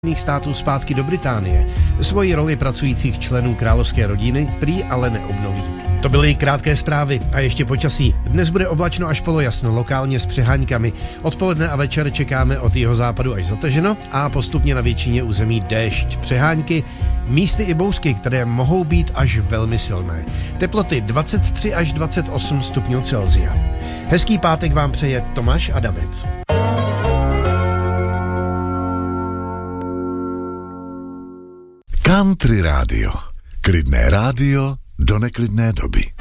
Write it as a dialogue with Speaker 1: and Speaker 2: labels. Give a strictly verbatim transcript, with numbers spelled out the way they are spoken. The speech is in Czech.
Speaker 1: států zpátky do Británie. Svoji roli pracujících členů královské rodiny prý ale neobnoví. To byly krátké zprávy a ještě počasí. Dnes bude oblačno až polojasno, lokálně s přeháňkami. Odpoledne a večer čekáme od jihozápadu až zataženo a postupně na většině území déšť, přeháňky, místy i bouřky, které mohou být až velmi silné. Teploty dvacet tři až dvacet osm stupňů Celsia. Hezký pátek vám přeje Tomáš Adamec.
Speaker 2: Country rádio. Klidné rádio do neklidné doby.